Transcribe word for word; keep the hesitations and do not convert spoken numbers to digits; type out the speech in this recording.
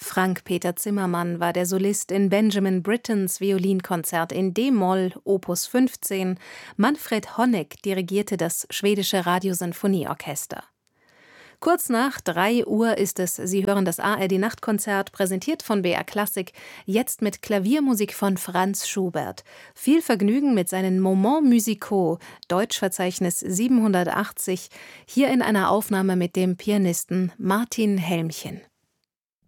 Frank-Peter Zimmermann war der Solist in Benjamin Brittens Violinkonzert in D-Moll, Opus fünfzehn. Manfred Honeck dirigierte das schwedische Radiosinfonieorchester. Kurz nach drei Uhr ist es, Sie hören das A R D-Nachtkonzert, präsentiert von B R Klassik, jetzt mit Klaviermusik von Franz Schubert. Viel Vergnügen mit seinen Moments musicaux, Deutschverzeichnis siebenhundertachtzig, hier in einer Aufnahme mit dem Pianisten Martin Helmchen.